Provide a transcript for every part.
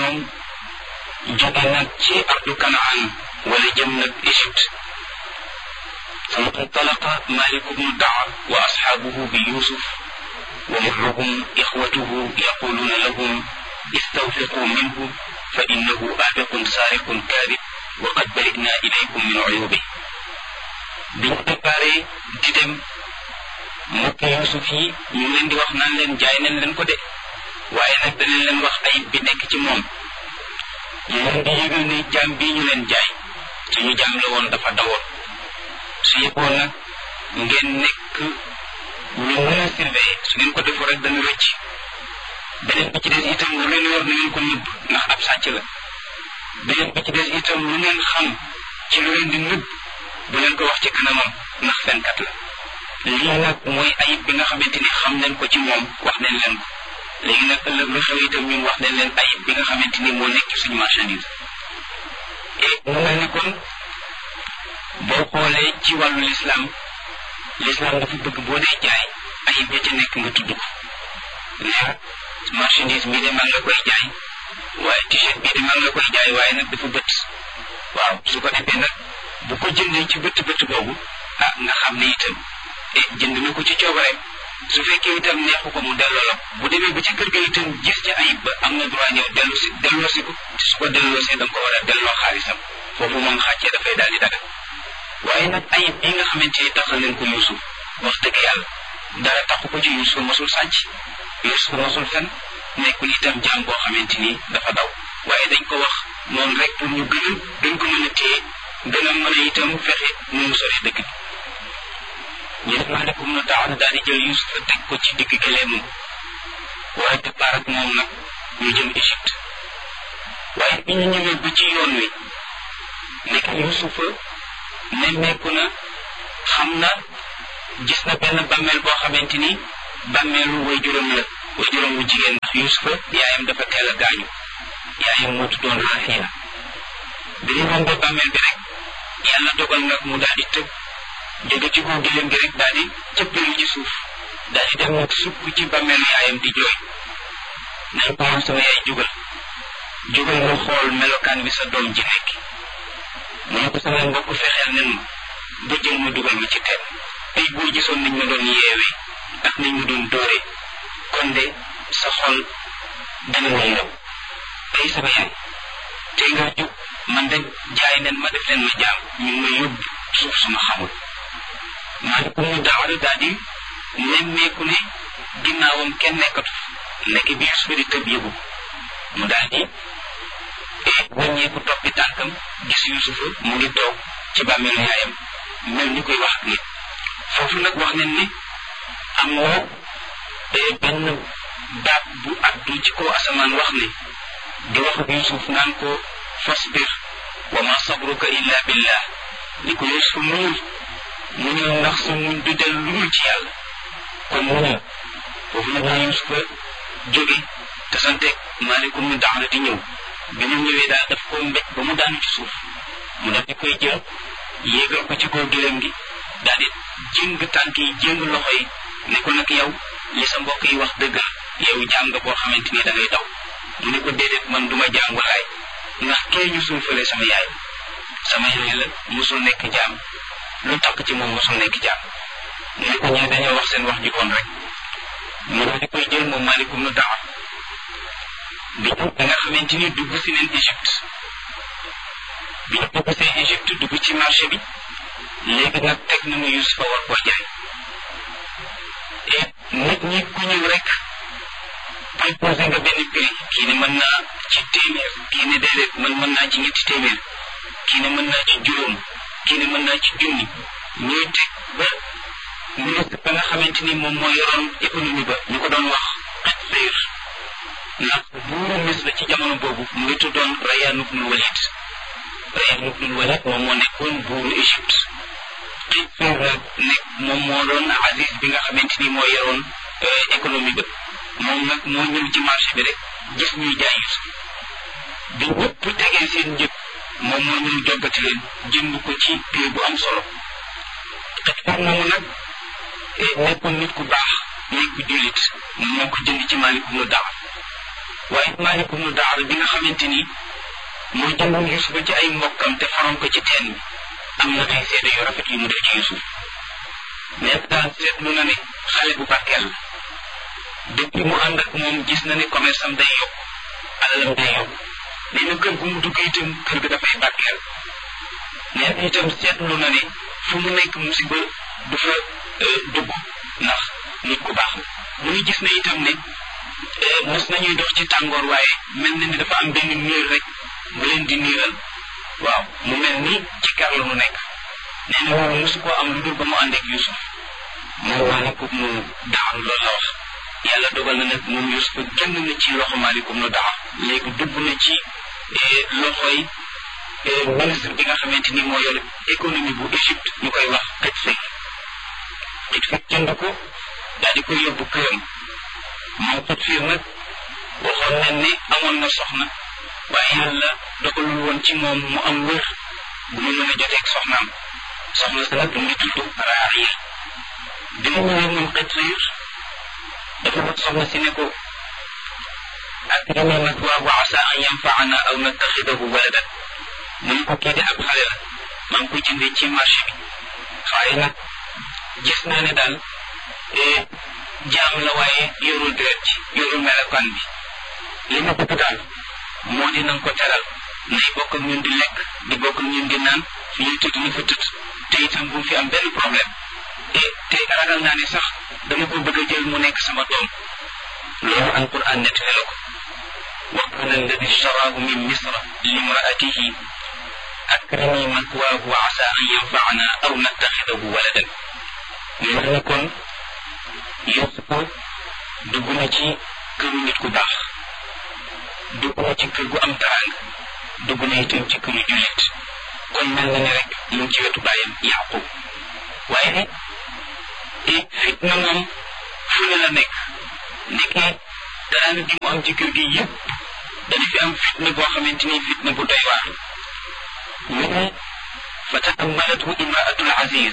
ñoom jóge nag ci ardu Kanaan wala jëm nag Égypte فانطلق مالك بن الدعوة وأصحابه بيوسف ومعهم إخوته يقولون لهم استوثقوا منه فإنه آبق سارق كاذب وقد برئنا إليكم من عيوبه biñ préparé di dem mbokk Yuusuf yi ñu leen di wax naan leen jaay nañ leen ko de waaye nag danañ leen wax ayib bi nekk ci moom ñu leen di yëgal ne jaam bii ñu leen jaay suñu jaam la woon dafa dawoon su yëgoon nag ngeen nekk ñu mën a surveiller su ngeen ko defoo rek dana rëcc beneen bi ci des itam lu leen yor na ngeen ko nëbb ndax ab sàcc la beneen bi ci des itam lu ngeen xam ci lu leen di nëbb bu leen ko wax ci kanamam ndax fenkat la lii nag mooy ayib bi nga xamante ni xam nañ ko ci moom wax nañ leen ko léegi nag ëllëg lu xew itam ñun wax nañ leen ayib bi nga xamante ni moo nekk suñu marchandise et mu mel ni kon boo xoolee ci wàllu l'islam dafa bëgg boo dee jaay ayib ya ca nekk nga tudd ko ne marchandise bii de maa ngi la koy jaay waaye t-shirt bii de maa ngi la koy jaay waaye nag dafa bët waaw su ko defee nag bu ko jëndee ci bët boobu nga xam ne itam jënd na ko ci coobareem su fekkee itam neexu ko mu delloo la bu demee ba ci kër ga itam gis ci ayib ba am na droit ñëw delloosi ko su ko delloosee da nga ko war a delloo xaalisam foofu moom xàccee dafay daal di dagal waaye nag ayib bi nga xamante ni taxal leen ko Yuusuf wax dëgg yàlla dara taxu ko ci Yuusuf mosul sàcc Yuusuf mosul fen nekkul itam jaam boo xamante ni dafa daw waaye dañ ko wax noonu rek pour ñu gën ko mën a téye gën a mën a itam fexe nu mu sori dëkk bi ñu def Maalik ibnu Daawuda daal di jël Yuusuf teg ko ci digg gëleemam waaye départ ak moom nag ñu jëm Égypte waaye bi ñu ñëwee ba ci yoon wi nekk Yuusufa nemmeeku na xam na gis na benn bàmmeel boo xamante ni bàmmeelu waajuram la waajuram wu jigéen ndax Yuusufa yaayam dafa teel a gaañu yaayam moo tuddoon Raaxiya bi ñu rombee bàmmeel bi rek yàlla dogal nag mu daal di tëb jóge ci kaw gileem gi rek daal di cëppeelu ci suuf daal di dem nag sukk ci bàmmeelu yaayam di jooy nañ ko woon sama yaay jógal nga xool melokaan bi sa doom ji nekk mu ne ko sama mbokk fexeel nen ma ba jël ma dugal ma ci teen tey boo gisoon nañ ma doon yeewee ak nañ ma doon dóoree kon de sa xol dana ma yërëm tey sama yaay tey nga jóg man de jaay nen ma def leen ma jaam ñu ma yóbbu suuf suma xamul Maalik ibnu Daawuda daal di nemmeeku ne ginnaawam kenn nekkatu nekk bi Yuusufa di tëb yëgu mu daal di wàññeeku toppi tànkam gis Yuusufa mu ngi toog ci bàmmeelu yaayam mel ni koy wax ak nit foofu nag wax nañ ne am na benn baat bu addu ci kaw asamaan wax ne di wax ak Yuusuf naan ko fasbir wa ma sabruka illa billah ni ko Yuusuf muñul ndax sa muñ du del lu dul ci yàlla kon muñul foofu nag la Yuusufa jóge te santeeg Maalik ibnu Daawuda di ñëw bi mu ñëwee daal daf ko mbéj ba mu daanu ci suuf mu daf di koy jël yéegal ko ci kaw gëlëm gi daal di jëng tànk yi jëng loxo yi ne ko nag yow li sa mbokk yi wax dëgg yow jaam nga boo xamante ni da ngay daw mu ne ko déedéet man duma jaam walaay ndax kee ñu suufalee sama yaay la musul nekk jaam lu takk ci moom musul nekk jaam mu ne ko ñee dañoo wax seen wax ji kon rek mu daal di koy jël moom Maalik ibnu Daawuda bi nga xamante ni dugg si neen Égypte bi ñu dugg see Égypte dugg ci marché bi léegi nag teg nañu Yuusufa war koo jaay et nit ñi ku ñëw rek proposé nga benn prix kii ne mën naa ci téeméer kii ne déedéet man mën naa ci ñetti téeméer kii ne mën naa ci juróom kii ne mën naa ci junni ñuy teg ba ministre ba nga xamante ni moom moo yoroon économie ba ñu ko doon wax Qutbayr ndax buuru Misra ci jamono boobu mu ngi tuddoon Rayyan ibnul Walid moom moo nekkoon buuru Égypte Qutbayr nag moom moo doon Aziz bi nga xamante ni moo yoroon économie ba moom nag moo ñëw ci marché bi rek gis ñuy jaay Yuusuf bi ñëpp tegee seen njëg moom moo ñëw joggati leen jënd ko ci prix bu am solo Qutbayr moomu nag nekkoon nit ku baax nekk ku jullit moo ko jënd ci Maalik ibnu Daawuda waaye Maalik ibnu Daar bi nga xamante ni moo jëndoon Yuusufa ci ay mbokkam te faroon ko ci teen bi am na ay seede yu rafet yu mu def ci Yuusuf mais daal seetlu na ne xale bu barkeel la depuis mu ànd ak moom gis na ne commerce am day yokk alalam day yokk nee na kër gu mu dugg itam kër ga dafay barkeel nee na itam seetlu na ne fu mu nekk musiba du fa dugg ndax nit ku baax la mu ngi gis ne itam ne mos nañuy dox ci tàngoor waaye mel na ni dafa am benn niir rek bu leen di niiral waaw mu mel ni ci kar la mu nekk nee na loolu mosu koo am lu dul ba mu ànd ak Yuusuf moom Maalik ibnu Daar loolu la wax yàlla dogal na nag moom Yuusuf génn na ci loxo Maalik ibnu Daar léegi dugg na ci loxoy ministre bi nga xamante ni moo yor économie bu Égypte ñu koy wax Xitfir jënd ko daal di koy yóbbu këram moom Xitfir nag waxoon nañ ne amoon na soxna waaye yàlla dogalul woon ci moom mu am wër bu mu mën a joteeg soxnaam soxna sa nag mu ngi tudd Raariya bi mu ñëwee moom Xitfir dafa wax soxna si ne ko akrimi mathwaahu wa asaa an yanfaana aw nattaxidahu waladan mu ne ko kii de ab xale la maa ngi ko jëndee ci marché bi waaye nag gis naa ne daal jaam la waaye yorul deret ci yorul melokaan bi li ma bëgg daal moo di nanga ko teral nay bokk ak ñun di lekk di bokk ak ñun di naan fi ñuy tëdd ni fa tëdd te itam bu fi am benn problème te ragal naa ne sax dama ko bëgg a jël mu nekk sama doom loolu alquran nettali la ko wa qaala alladi ishtaraahu min misra limraatihi akrimi mathwaahu wa asaa an yanfaana aw nattaxidahu waladan mel na kon Yuusufa dugg na ci këru nit ku baax dugg na ci kër gu am taraanga dugg na itam ci këru jullit kon mel na ne rek mu ngi ci wetu bàyyam Yaqub waaye fitna moom fu ne la nekk nekkee taraanga gi mu am ci kër gi yëpp dana fi am fitna boo xamante ni fitna bu doy waar mu ne fa taammalathu imraatul aziz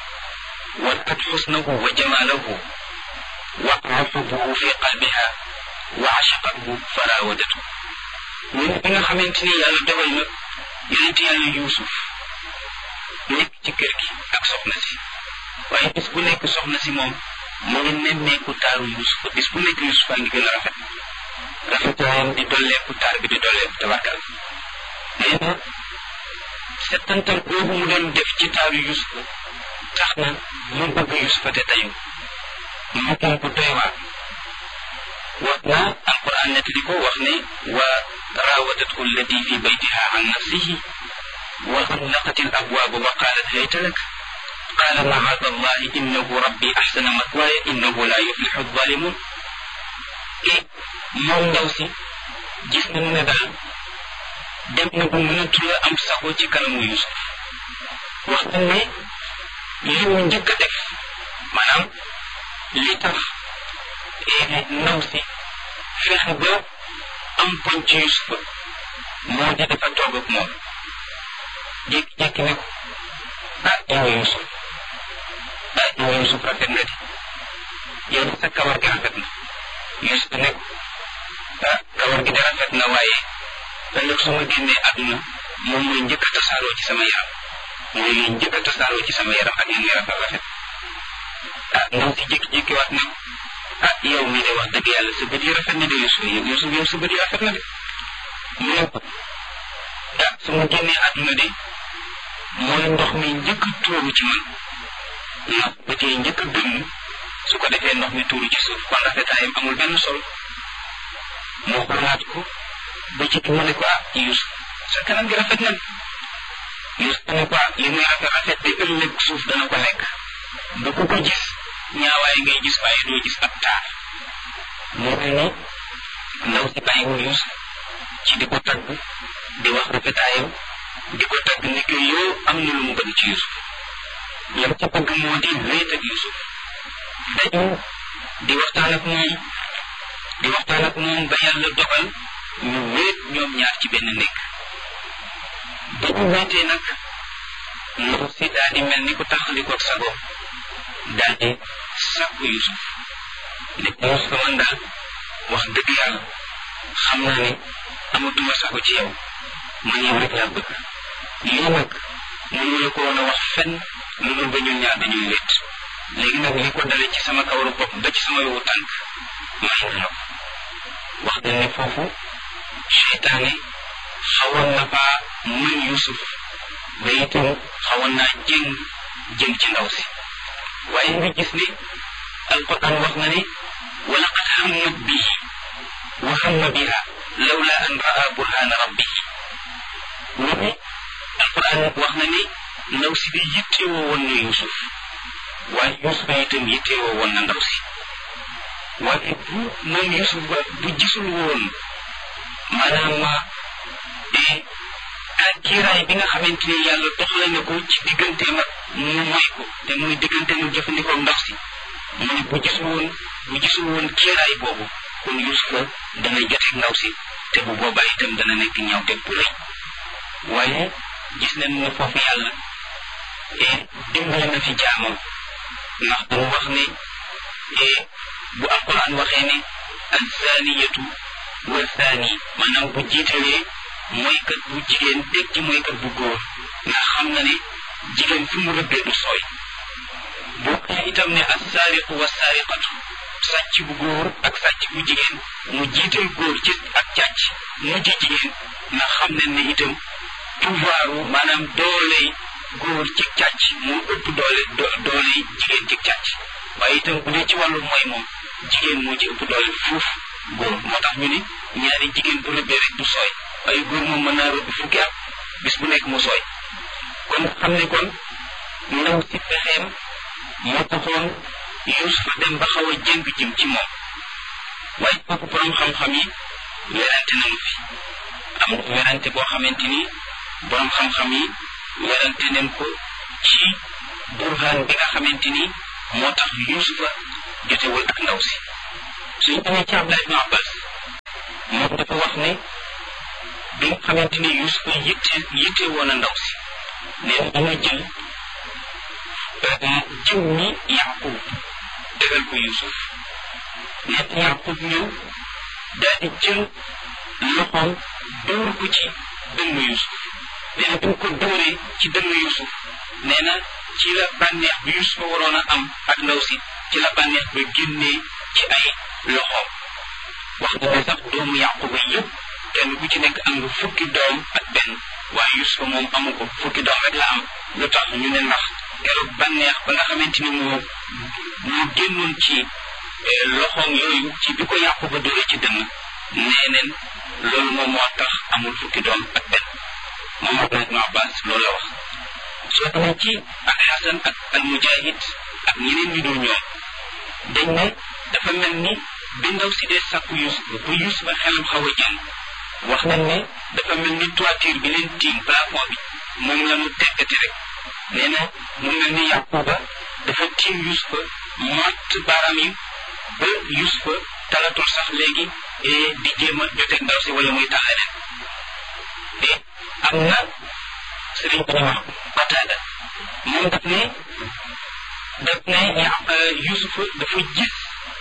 ورأت حسنه وجماله وقع حبه في قلبها وعشقته فراودته من بيغا خامتيني يالا دوgal na yonent yàlla Yuusuf nekk ci kër gi ak soxna si waaye bis bu nekk soxna si moom mu ngi nemmeeku taaru Yuusuf bis bu nekk Yuusuf a ngi gën a rafetaayam di dolleeku taar bi di dolleeku tabarkal nee na settantal boobu mu doon def ci taaru Yuusuf tax na mu bëgg Yuusufa te tayu mu ko bu doy waar wax na alquran nettali ko wax ne wa raawadathu allati fi baytiha an nafsihi wa xallaqat al abwaaba wa qaalat hayta lak qaala macaada allahi innahu rabbi axsana matwaaya innahu laa yuflixu alzalimun moom ndaw si gis nañu ne daal dem na bu mënatula am sago ci kanamu Yuusuf wax na ne li mu njëkk a def maanaam li tax ndaw si fexe ba am poñ ci Yuusufa moo di dafa toog ak moom jékki-jékki ne ko yow Yuusuf rafet nga di yow sa kawar gi rafet na Yuusuf ne ko kawar gi de rafet na waaye ëllëg su ma génnee àdduna moom mooy njëkk a tasaaroo ci sama yaram mooy li njëkk a tasaaroo ci sama yaram ak li muy rafet ndaw si jékki-jékki waat ne yow mii de wax dëgg yàlla sa bët yi rafet na de Yuusuf yow sa bët yi rafet na de mu ne ko su ma génnee àdduna de mooy ndox mi njëkk a tuuru ci man ndax bët yi njëkk a dënn su ko defee ndox mi tuuru ci suuf kon rafetaayam amul benn solo moo xoolaat ko ba ci mu ne ko Yuusuf sa kanam gi rafet na Yuusuf ne ko li muy rafet de ëllëg suuf dana ko lekk ba ku ko gis ñaawaay ngay gis waaye doo gis ab taar moo mel ni ndaw si bàyyiwul Yuusuf ci di ko tagg di wax rafetaayam di ko tagg ne que yow am na lu mu bëgg ci Yuusuf lam ca bëgg moo di wéet ak Yuusuf dañu di waxtaan ak moom ba yàlla dogal ñu wéet ñoom ñaar ci benn nekk ba ñu wéetee nag ndaw si daal di mel ni ko taxaliko ak sago daal di sàkku Yuusuf ne Yuusuf man daal wax dëgg yàlla xam naa ne amatuma sago ci yow man yow rek laa bëgg lii nag mënu la ko woon a wax fenn lu dul ba ñun ñaar dañuy wéet léegi nag li ko dale ci sama kawaru bopp ba ci sama yowu tànk may na la ko wax dañ ne foofu seytaane xawoon na faa mën Yuusuf ba itam xawoon naa jëm ci ndaw si waaye nga gis ne alquran wax na ne wa laqad hammat bihi wa hamma biha lawla an raa burhana rabbihi mu ne alquran wax na ne ndaw si bi yittewoo woon na Yuusuf waaye Yuusuf itam yittewoo woon na ndaw si waaye moom Yuusuf ba bu gisul woon maanaam kiiraay bi nga xamante ni yàlla doxale na ko ci digganteem ak mu moy ko te muy diggante mu jëfandikoo ndaw si mu ne bu gisul woon kiiraay boobu kon Yuusufa dana joteeg ndaw si te bu boobaa itam dana nekk ñaawteeg bu rëy waaye gis nañ ne foofu yàlla dimbali na fi jaamam ndax damu wax ne bu alquran waxee ne azzaaniyatu wa zaani maanaam bu jiitalee mooykat bu jigéen teg ci mooykat bu góor ndax xam na ne jigéen fi mu rëbbee du sooy boo xee itam ne assaariqu wa saariqatu sàcc bu góor ak sàcc bu jigéen mu jiital góor ci ak càcc mujj jigéen ndax xam nañ ne itam pouvoiru maanaam dooley góor ci càcc moo ëpp dooley jigéen ci càcc waaye itam bu dee ci wàllu mooy moom jigéen moo ci ëpp doole fuuf góor moo tax ñu ne ñaari jigéen bu rëbbee rek du sooy waaye góor moom mën naa rëbb fukki at bis bu nekk mu sooy kon xam ne kon ndaw si pexeem moo taxoon Yuusufa dem ba xaw a jëng jëm ci moom waaye kooku borom xam-xam yi werante nañu fi am werante boo xamante ni borom xam-xam yi werante nañ ko ci burhaan bi nga xamante ni moo tax Yuusufa jotewul ak ndaw si suñu demee ci Abdullah ibn Abbas moom dafa wax ne bi nga xamante ni Yuusufa yitte woon a ndaw si neen dina jël jiw ñi Yaqub tegal ko Yuusuf neen Yaqub ñëw daal di jël loxoom dóor ko ci dënnu Yuusuf nee na bi mu ko dóoree ci dënnu Yuusuf nee na ci la bànneex bi Yuusufa waroon a am ak ndaw si ci la bànneex ba génnee ci ay loxoom wax na ne sax doomu Yaquba yëpp kenn ku ci nekk am nga fukki doom ak benn waaye Yuusufa moom amu ko fukki doom rek la am lu tax ñu ne ndax keroog bànneex ba nga xamante ni moo génnoon ci loxoom yooyu ci bi ko Yaquba dóoree ci dënn nee neen loolu moom moo tax amul fukki doom ak benn moom Abdullah ibn Abbas loolu la wax soo demee ci ak Xasan ak al Mujahid ak ñeneen ñu dul ñoom dañ ne dafa mel ni bi ndaw si dee sàkku Yuusufa bu Yuusufa xelam xaw a jàng wax nañ ne dafa mel ni toiture bi leen tiim plafond bi moom la ñu teggati rek nee na mu mel ni Yaquba dafa tiim Yuusufa matt baaraam yi ba Yuusufa talatul sax léegi di jéem a joteeg ndaw si wala muy tal leneen te am na sëriñ bu ñu wax Qataada moom daf ne Yuusufa dafa gis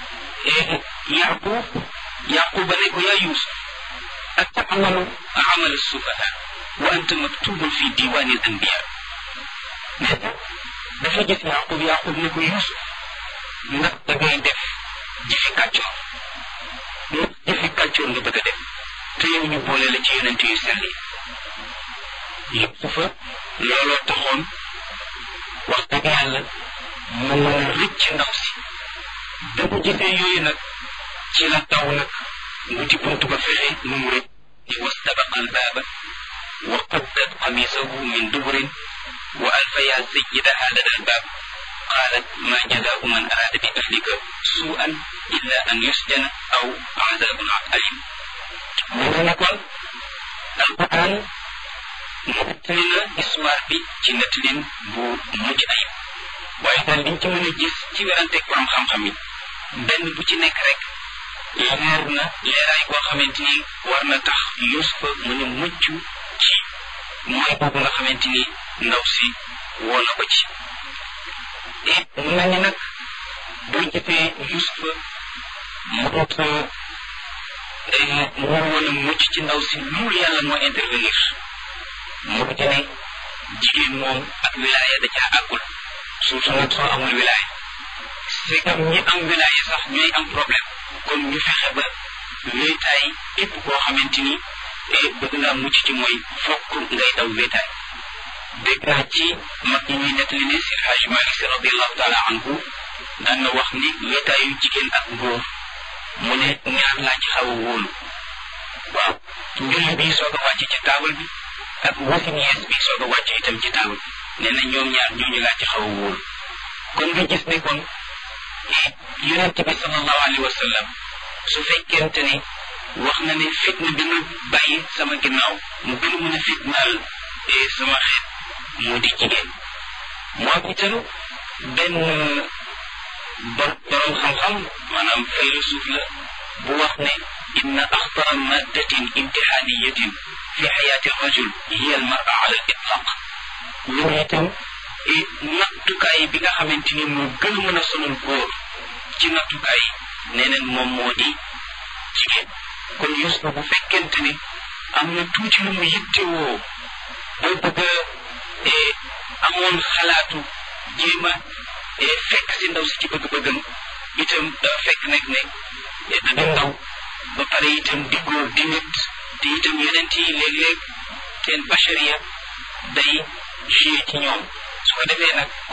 Yaquba ne ko yaa Yuusuf ata'malu amala sufaha wa anta maktubun fi diwaani al anbiya nee na dafa gis Yaqub ne ko Yuusuf ndax da ngay def jëfi kàccoor ndax jëfi kàccoor nga bëgg a def te yow ñu boole la ci yonent yu sell yi Yuusufa looloo taxoon wax dëgg yàlla mu mën a rëcc ndaw si da ko gisee yooyu nag ci la taw nag wuti buntu ba fexe nu mu rëcc wastabaqa albaaba wa qaddat qamisahu min duburin wa alfaya sayyidaha lada albaab qaalat ma jazaau man araada bi ahlika suu'an illa an yusjana aw azabun alim mu ne kon alquran nettali na histoire bi ci nettalin bu mujj ayib waaye daal liñ ci mën a gis ci weranteeg borom xam-xam yi benn bu ci nekk rek leer na leeraay boo xamante ni war na tax Yuusufa mën a mucc ci mooy boobu nga xamante ni ndaw si woo na ko ci et mu mel ni nag boo gisee Yuusufa mu ut moo woon a mucc ci ndaw si loolu yàlla moo intervenir moo di ne jigéen moom ak wilaaya da caa àggul surtout nag soo amul wilaaya c'est comme ñi am wilaaya sax ñooy am problème kon ñu fexe ba wéetaay képp koo xamante ni bëgg naa mucc ci mooy fokk ngay daw wéetaay dégg naa ci mag ñi ñuy nettali ne si Hajj Malik Si radiallahu taala anhu daan na wax ni wéetaayu jigéen ak góor mu ne ñaar laa ci xaw a wóolu waaw njulli bi soog a wàcc ci taabal bi ak wasin yees bi soog a wàcc itam ci taabal bi nee na ñoom ñaar ñooñu laa ci xaw a wóolu kon nga gis ne kon yonent bi sallallahu alayhi wa sallam su fekkente ne wax na ne fitna bi nga bàyyi sama ginnaaw mu gën a mën a fitnaal sama xeet moo di jigéen moo itam benn borom xam-xam maanaam faylusuuf la bu wax ne inna axtara maddatin imtihaniyatin fi xayaati rajul hiya al mara ala al itlaq loolu itam nattukaay bi nga xamante ni moo gën a mën a sonal góor ci nattukaay nee neen moom moo di jigéen kon Yuusufa bu fekkente ni am na tuuti lu mu yittewoo boo bëgg a amoon xalaatu jéem a fekk si ndaw si ci bëgg-bëggam itam dafa fekk nekk ne da ndaw ba pare itam di góor di nit te itam yonent yi léeg-léeg seen bachariya day joué ci ñoom su ko defee nag